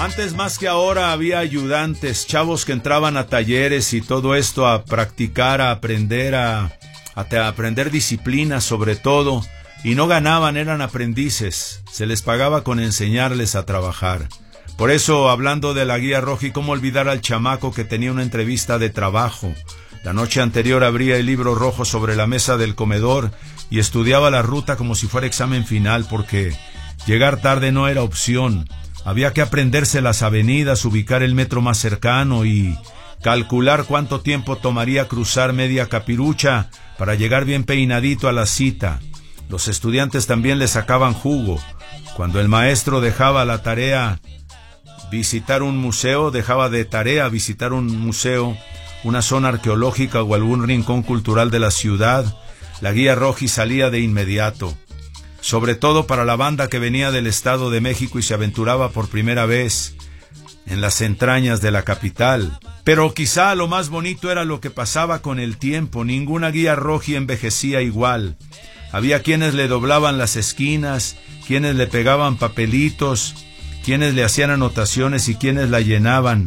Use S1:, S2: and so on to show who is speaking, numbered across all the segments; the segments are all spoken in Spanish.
S1: Antes más que ahora había ayudantes, chavos que entraban a talleres y todo esto a practicar, a aprender, a aprender disciplina sobre todo, y no ganaban, eran aprendices, se les pagaba con enseñarles a trabajar. Por eso, hablando de la guía roja, y cómo olvidar al chamaco que tenía una entrevista de trabajo. La noche anterior abría el libro rojo sobre la mesa del comedor y estudiaba la ruta como si fuera examen final, porque llegar tarde no era opción. Había que aprenderse las avenidas, ubicar el metro más cercano y calcular cuánto tiempo tomaría cruzar media Capirucha para llegar bien peinadito a la cita. Los estudiantes también le sacaban jugo. Cuando el maestro dejaba la tarea visitar un museo, dejaba de tarea visitar un museo, una zona arqueológica o algún rincón cultural de la ciudad, la guía roja salía de inmediato. Sobre todo para la banda que venía del Estado de México y se aventuraba por primera vez en las entrañas de la capital. Pero quizá lo más bonito era lo que pasaba con el tiempo. Ninguna guía roja envejecía igual. Había quienes le doblaban las esquinas, quienes le pegaban papelitos, quienes le hacían anotaciones y quienes la llenaban,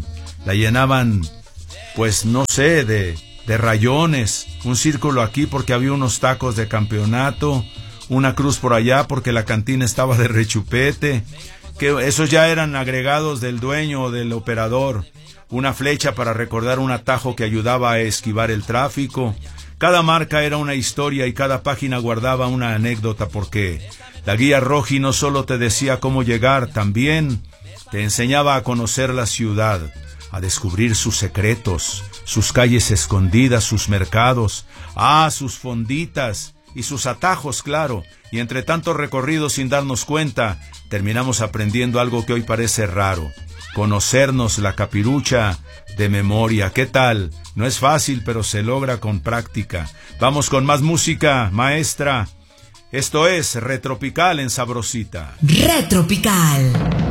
S1: pues no sé, de rayones, un círculo aquí porque había unos tacos de campeonato, una cruz por allá porque la cantina estaba de rechupete, que esos ya eran agregados del dueño o del operador, una flecha para recordar un atajo que ayudaba a esquivar el tráfico. Cada marca era una historia y cada página guardaba una anécdota, porque la guía roja no solo te decía cómo llegar, también te enseñaba a conocer la ciudad, a descubrir sus secretos, sus calles escondidas, sus mercados, sus fonditas y sus atajos, claro. Y entre tantos recorridos sin darnos cuenta, terminamos aprendiendo algo que hoy parece raro: conocernos la Capirucha de memoria. ¿Qué tal? No es fácil, pero se logra con práctica. Vamos con más música, maestra. Esto es Retropical en Sabrosita.
S2: Retropical.